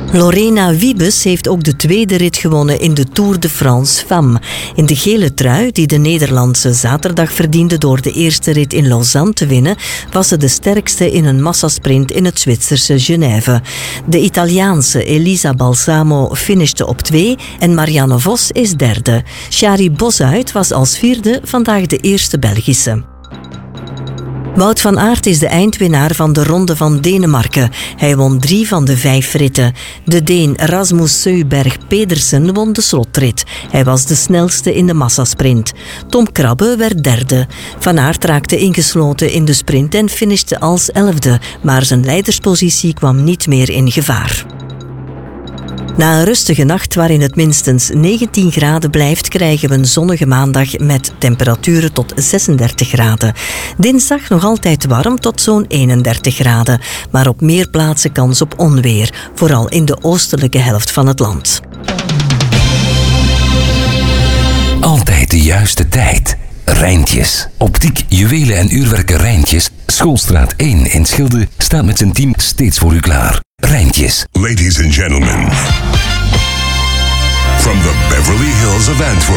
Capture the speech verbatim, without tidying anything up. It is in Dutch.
Lorena Wiebes heeft ook de tweede rit gewonnen in de Tour de France Femmes. In de gele trui, die de Nederlandse zaterdag verdiende door de eerste rit in Lausanne te winnen, was ze de sterkste in een massasprint in het Zwitserse Genève. De Italiaanse Elisa Balsamo finishte op twee en Marianne Vos is derde. Shari Bosuit was als vierde vandaag de eerste Belgische. Wout van Aert is de eindwinnaar van de Ronde van Denemarken. Hij won drie van de vijf ritten. De Deen Rasmus Søberg Pedersen won de slotrit. Hij was de snelste in de massasprint. Tom Krabbe werd derde. Van Aert raakte ingesloten in de sprint en finishte als elfde, maar zijn leiderspositie kwam niet meer in gevaar. Na een rustige nacht waarin het minstens negentien graden blijft, krijgen we een zonnige maandag met temperaturen tot zesendertig graden. Dinsdag nog altijd warm tot zo'n eenendertig graden, maar op meer plaatsen kans op onweer, vooral in de oostelijke helft van het land. Altijd de juiste tijd. Rijntjes. Optiek, juwelen en uurwerken Rijntjes. Schoolstraat één in Schilde staat met zijn team steeds voor u klaar. Rijntjes. Ladies and gentlemen, from the Beverly Hills of Antwerp,